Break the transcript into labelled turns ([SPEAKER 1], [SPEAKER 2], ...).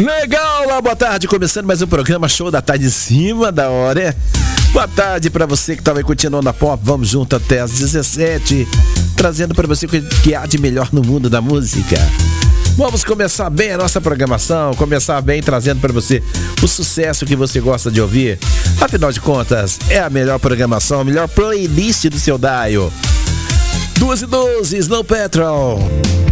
[SPEAKER 1] Legal, lá, boa tarde, começando mais um programa Show da Tarde em cima da hora, é? Boa tarde pra você que tava aí curtindo Onda Pop, vamos junto até às 17, trazendo pra você o que há de melhor no mundo da música. Vamos começar bem a nossa programação, começar bem trazendo pra você o sucesso que você gosta de ouvir. Afinal de contas, é a melhor programação, a melhor playlist do seu dial. 2 e 12, Snow Patrol.